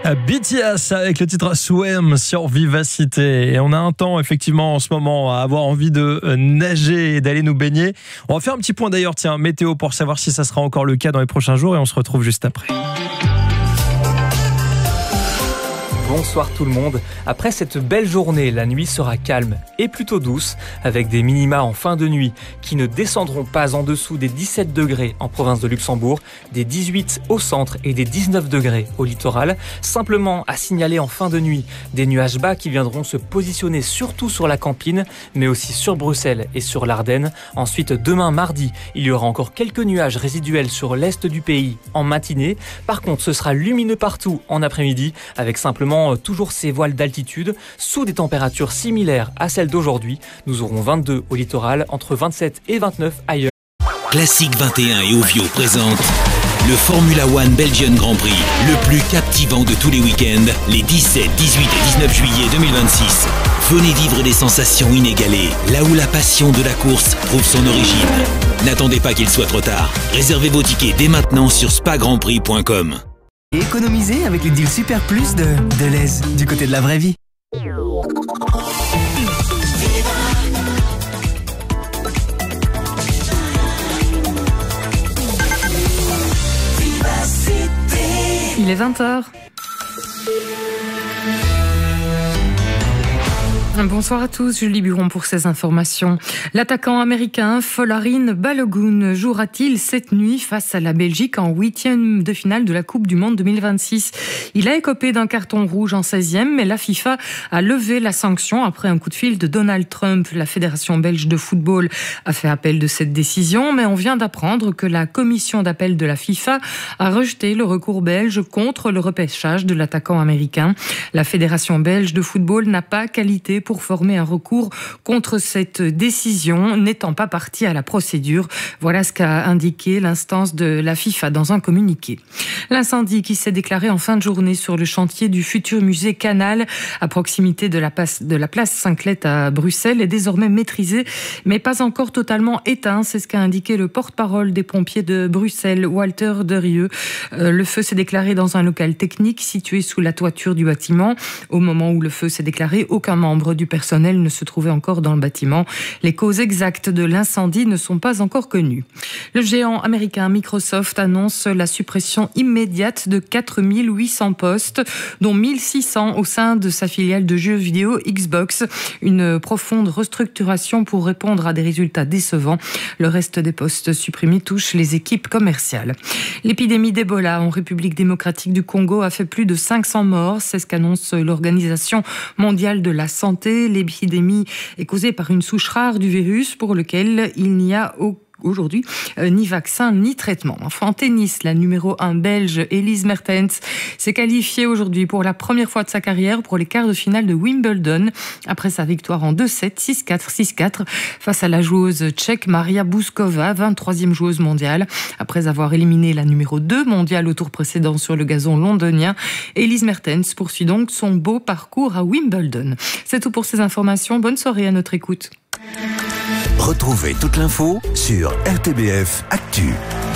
BTS avec le titre Swim sur Vivacité. Et on a un temps effectivement en ce moment à avoir envie de nager et d'aller nous baigner. On va faire un petit point d'ailleurs, météo pour savoir si ça sera encore le cas dans les prochains jours et on se retrouve juste après. Bonsoir tout le monde. Après cette belle journée, la nuit sera calme et plutôt douce, avec des minima en fin de nuit qui ne descendront pas en dessous des 17 degrés en province de Luxembourg, des 18 au centre et des 19 degrés au littoral. Simplement à signaler en fin de nuit des nuages bas qui viendront se positionner surtout sur la Campine, mais aussi sur Bruxelles et sur l'Ardenne. Ensuite, demain mardi, il y aura encore quelques nuages résiduels sur l'est du pays en matinée. Par contre, ce sera lumineux partout en après-midi, avec simplement toujours ces voiles d'altitude, sous des températures similaires à celles d'aujourd'hui. Nous aurons 22 au littoral, entre 27 et 29 ailleurs. Classique 21 et Ovio présente le Formula One Belgian Grand Prix, le plus captivant de tous les week-ends, les 17, 18 et 19 juillet 2026. Venez vivre des sensations inégalées, là où la passion de la course trouve son origine. N'attendez pas qu'il soit trop tard. Réservez vos tickets dès maintenant sur spagrandprix.com. Et économiser avec les deals Super Plus de Deleuze, du côté de la vraie vie. Il est 20h. Bonsoir à tous, Julie Buron pour ces informations. L'attaquant américain Folarin Balogun jouera-t-il cette nuit face à la Belgique en 8e de finale de la Coupe du Monde 2026 ? Il a écopé d'un carton rouge en 16e, mais la FIFA a levé la sanction après un coup de fil de Donald Trump. La Fédération belge de football a fait appel de cette décision, mais on vient d'apprendre que la commission d'appel de la FIFA a rejeté le recours belge contre le repêchage de l'attaquant américain. La Fédération belge de football n'a pas qualité pour former un recours contre cette décision, n'étant pas partie à la procédure. Voilà ce qu'a indiqué l'instance de la FIFA dans un communiqué. L'incendie qui s'est déclaré en fin de journée sur le chantier du futur musée Canal, à proximité de la place Saint-Clet à Bruxelles, est désormais maîtrisé, mais pas encore totalement éteint. C'est ce qu'a indiqué le porte-parole des pompiers de Bruxelles, Walter Derieux. Le feu s'est déclaré dans un local technique situé sous la toiture du bâtiment. Au moment où le feu s'est déclaré, aucun membre du personnel ne se trouvait encore dans le bâtiment. Les causes exactes de l'incendie ne sont pas encore connues. Le géant américain Microsoft annonce la suppression immédiate de 4800 postes, dont 1600 au sein de sa filiale de jeux vidéo Xbox. Une profonde restructuration pour répondre à des résultats décevants. Le reste des postes supprimés touche les équipes commerciales. L'épidémie d'Ebola en République démocratique du Congo a fait plus de 500 morts. C'est ce qu'annonce l'Organisation mondiale de la santé. L'épidémie est causée par une souche rare du virus pour lequel il n'y a aujourd'hui ni vaccin ni traitement. Enfin, en tennis, la numéro 1 belge Elise Mertens s'est qualifiée aujourd'hui pour la première fois de sa carrière pour les quarts de finale de Wimbledon après sa victoire en 2-7, 6-4, 6-4 face à la joueuse tchèque Maria Bouskova, 23e joueuse mondiale. Après avoir éliminé la numéro 2 mondiale au tour précédent sur le gazon londonien, Elise Mertens poursuit donc son beau parcours à Wimbledon. C'est tout pour ces informations. Bonne soirée à notre écoute. Retrouvez toute l'info sur RTBF Actu.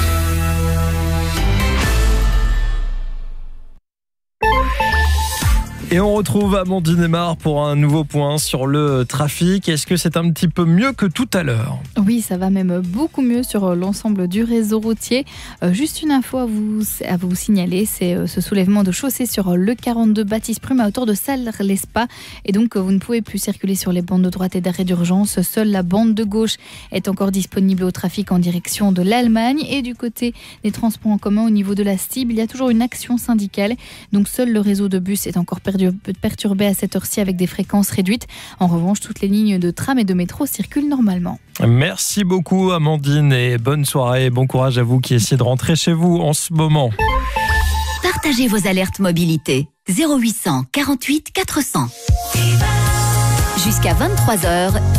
Et on retrouve Amandine Aymar pour un nouveau point sur le trafic. Est-ce que c'est un petit peu mieux que tout à l'heure ? Oui, ça va même beaucoup mieux sur l'ensemble du réseau routier. Juste une info à vous signaler, c'est ce soulèvement de chaussée sur le 42 Baptiste Prume à hauteur de Salles-les-Spas. Et donc, vous ne pouvez plus circuler sur les bandes de droite et d'arrêt d'urgence. Seule la bande de gauche est encore disponible au trafic en direction de l'Allemagne. Et du côté des transports en commun, au niveau de la Stib, il y a toujours une action syndicale. Donc, seul le réseau de bus est encore perturbé à cette heure-ci avec des fréquences réduites. En revanche, toutes les lignes de tram et de métro circulent normalement. Merci beaucoup Amandine et bonne soirée. Bon courage à vous qui essayez de rentrer chez vous en ce moment. Partagez vos alertes mobilité. 0800 48 400. Jusqu'à 23h.